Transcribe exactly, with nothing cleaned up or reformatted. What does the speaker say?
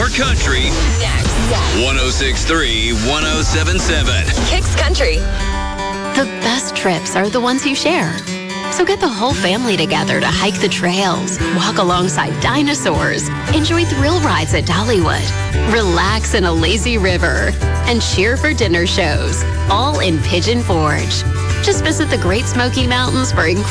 more country. Next. one oh six point three, one oh seven point seven. Kicks Country. The best trips are the ones you share. So get the whole family together to hike the trails, walk alongside dinosaurs, enjoy thrill rides at Dollywood, relax in a lazy river, and cheer for dinner shows, all in Pigeon Forge. Just visit the Great Smoky Mountains for incredible